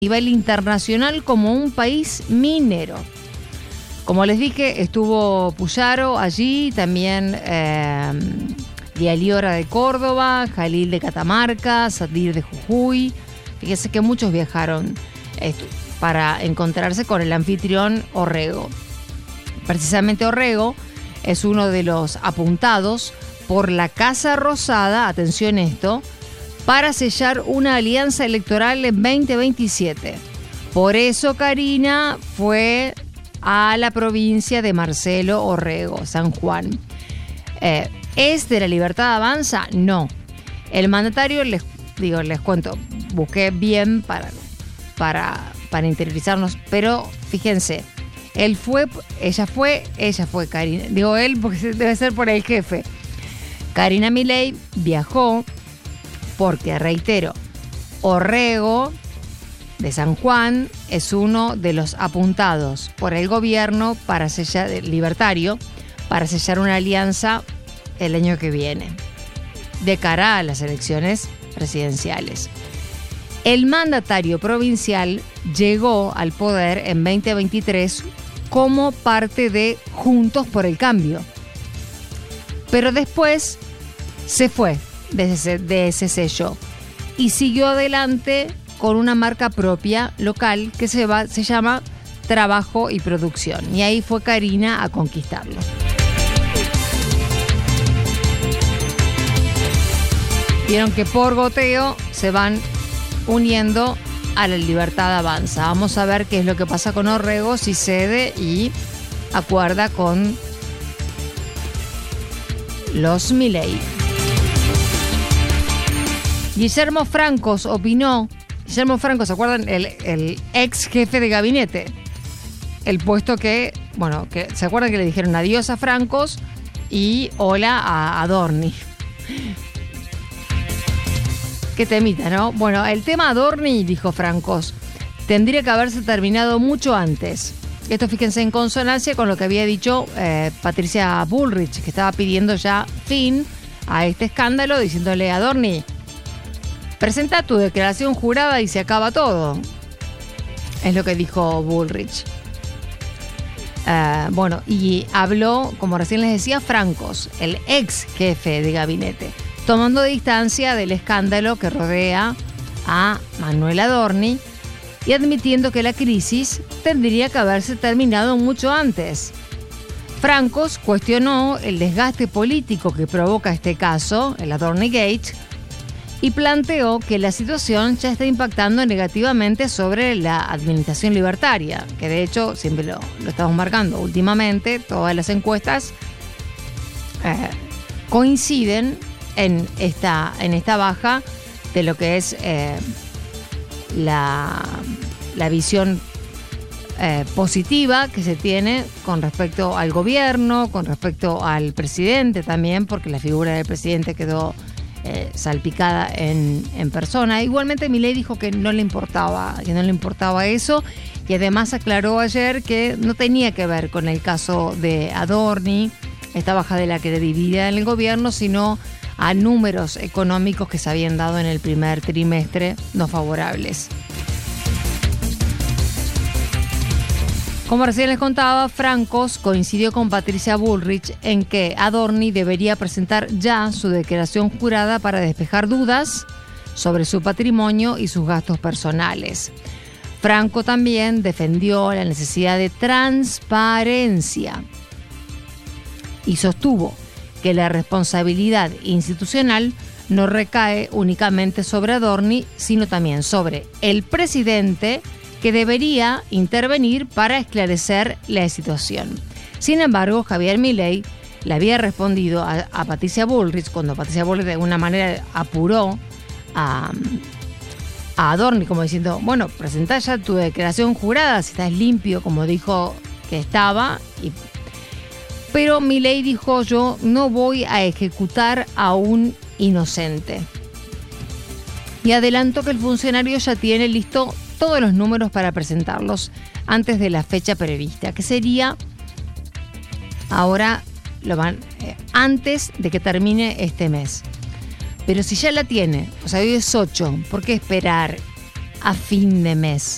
nivel internacional como un país minero. Como les dije, estuvo Puyaro allí, también Dialiora de Córdoba, Jalil de Catamarca, Sadir de Jujuy. Fíjese que muchos viajaron para encontrarse con el anfitrión Orrego. Precisamente Orrego es uno de los apuntados por la Casa Rosada, atención esto, para sellar una alianza electoral en 2027. Por eso Karina fue a la provincia de Marcelo Orrego, San Juan. ¿Es de la Libertad Avanza? No. El mandatario, les cuento, busqué bien para interiorizarnos, pero fíjense, ella fue Karina. Digo él porque debe ser por el jefe. Karina Milei viajó porque, reitero, Orrego de San Juan es uno de los apuntados por el gobierno para sellar, libertario, para sellar una alianza el año que viene, de cara a las elecciones presidenciales. El mandatario provincial llegó al poder en 2023 como parte de Juntos por el Cambio, pero después se fue de ese sello y siguió adelante con una marca propia local que se llama Trabajo y Producción, y ahí fue Karina a conquistarlo. Vieron que por goteo se van uniendo a la Libertad Avanza. Vamos a ver qué es lo que pasa con Orrego, si cede y acuerda con los Milei. Guillermo Francos opinó. Guillermo Francos, ¿se acuerdan? El ex jefe de gabinete. El puesto que ¿se acuerdan que le dijeron adiós a Francos y hola a Adorni? Qué temita, ¿no? Bueno, el tema Adorni, dijo Francos, tendría que haberse terminado mucho antes. Esto, fíjense, en consonancia con lo que había dicho Patricia Bullrich, que estaba pidiendo ya fin a este escándalo, diciéndole a Adorni: presenta tu declaración jurada y se acaba todo. Es lo que dijo Bullrich. Y habló, como recién les decía, Francos, el ex jefe de gabinete, tomando distancia del escándalo que rodea a Manuel Adorni y admitiendo que la crisis tendría que haberse terminado mucho antes. Francos cuestionó el desgaste político que provoca este caso, el Adorni Gate, y planteó que la situación ya está impactando negativamente sobre la administración libertaria, que de hecho siempre lo estamos marcando últimamente. Todas las encuestas coinciden en esta baja de lo que es la visión positiva que se tiene con respecto al gobierno, con respecto al presidente también, porque la figura del presidente quedó salpicada en persona. Igualmente Milei dijo que no le importaba eso, y además aclaró ayer que no tenía que ver con el caso de Adorni, esta baja de la credibilidad en el gobierno, sino a números económicos que se habían dado en el primer trimestre no favorables. Como recién les contaba, Francos coincidió con Patricia Bullrich en que Adorni debería presentar ya su declaración jurada para despejar dudas sobre su patrimonio y sus gastos personales. Franco también defendió la necesidad de transparencia y sostuvo que la responsabilidad institucional no recae únicamente sobre Adorni, sino también sobre el presidente, que debería intervenir para esclarecer la situación. Sin embargo, Javier Milei le había respondido a Patricia Bullrich, cuando Patricia Bullrich de alguna manera apuró a Adorni, como diciendo, bueno, presentá ya tu declaración jurada, si estás limpio, como dijo que estaba. Pero Milei dijo: yo no voy a ejecutar a un inocente. Y adelantó que el funcionario ya tiene listo todos los números para presentarlos antes de la fecha prevista, que sería ahora, antes de que termine este mes. Pero si ya la tiene, o sea, hoy es 8, ¿por qué esperar a fin de mes?